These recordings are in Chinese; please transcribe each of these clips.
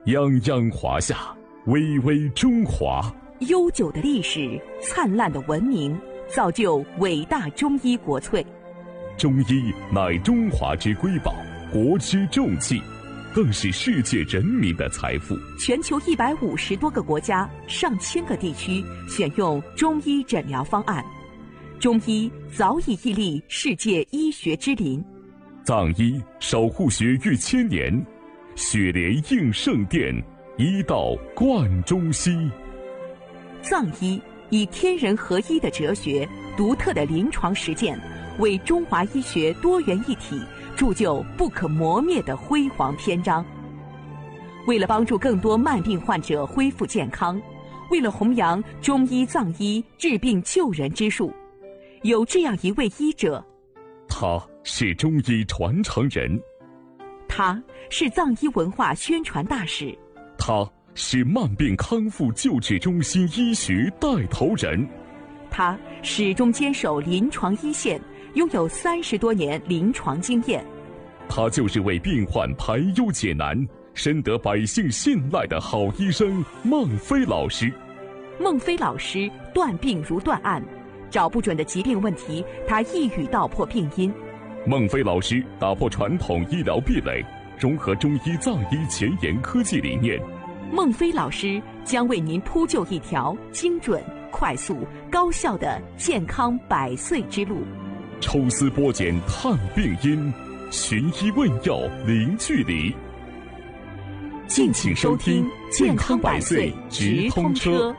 泱泱华夏，巍巍中华。 悠久的历史，灿烂的文明，造就伟大中医国粹。 中医乃中华之瑰宝，国之重器，更是世界人民的财富。 全球150多个国家、上千个地区选用中医诊疗方案，中医早已屹立世界医学之林。 藏医守护学逾千年，血莲应圣殿，医道贯中西。 藏医以天人合一的哲学、独特的临床实践，为中华医学多元一体铸就不可磨灭的辉煌篇章。为了帮助更多慢病患者恢复健康，为了弘扬中医藏医治病救人之术，有这样一位医者， 他是中医传承人， 他是藏医文化宣传大使， 他是慢病康复救治中心医学带头人， 他始终坚守临床一线，拥有30多年临床经验。 他就是为病患排忧解难，深得百姓信赖的好医生孟非老师。 孟非老师断病如断案，找不准的疾病问题，他一语道破病因。 孟非老师打破传统医疗壁垒，融合中医藏医前沿科技理念。 孟非老师将为您铺就一条精准、快速、高效的健康100岁之路。 抽丝剥茧探病因，寻医问药零距离。敬请收听《健康100岁直通车》。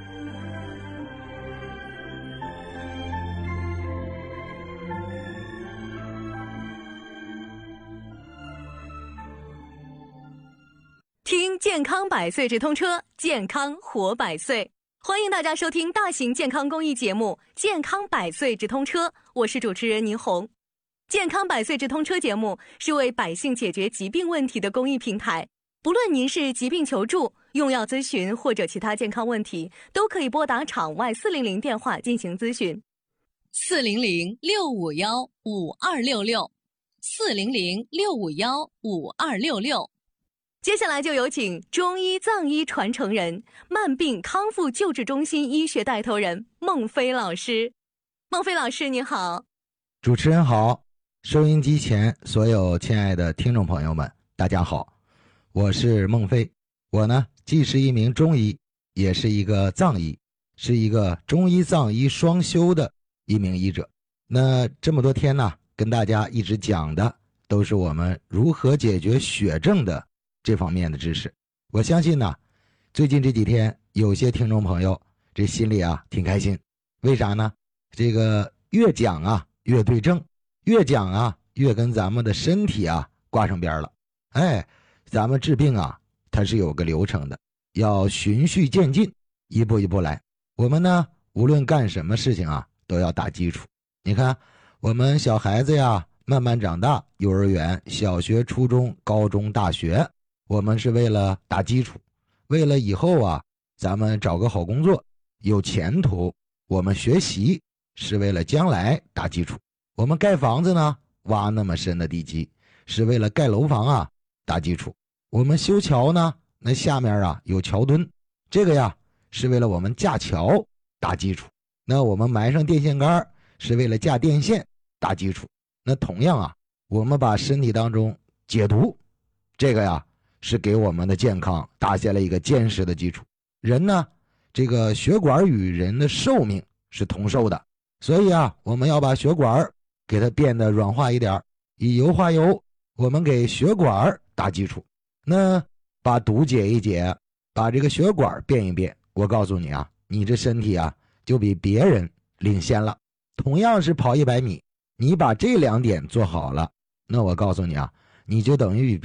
听健康100岁直通车，健康活100岁。欢迎大家收听大型健康公益节目《健康100岁直通车》，我是主持人倪红。健康100岁直通车节目是为百姓解决疾病问题的公益平台，不论您是疾病求助、用药咨询或者其他健康问题，都可以拨打场外400电话进行咨询。400-651-5266，400-651-5266。接下来就有请中医藏医传承人、慢病康复救治中心医学带头人孟非老师。孟非老师您好。 主持人好，收音机前所有亲爱的听众朋友们大家好，我是孟非。我呢既是一名中医，也是一个藏医，是一个中医藏医双修的一名医者。那这么多天呢，跟大家一直讲的都是我们如何解决血症的这方面的知识。我相信呢，最近这几天有些听众朋友这心里挺开心。为啥呢？这个越讲越对症，越讲越跟咱们的身体挂上边了。咱们治病它是有个流程的，要循序渐进，一步一步来。我们呢无论干什么事情都要打基础。你看我们小孩子慢慢长大，幼儿园、小学、初中、高中、大学，我们是为了打基础，为了以后咱们找个好工作有前途。我们学习是为了将来打基础。我们盖房子呢，挖那么深的地基是为了盖楼房打基础。我们修桥呢，那下面有桥墩，这个是为了我们架桥打基础。那我们埋上电线杆是为了架电线打基础。那同样我们把身体当中解毒，这个是给我们的健康打下了一个坚实的基础。人呢，这个血管与人的寿命是同寿的，所以我们要把血管给它变得软化一点，以油化油，我们给血管打基础。那把毒解一解，把这个血管变一变，我告诉你你这身体就比别人领先了。同样是跑100米，你把这2点做好了，那我告诉你你就等于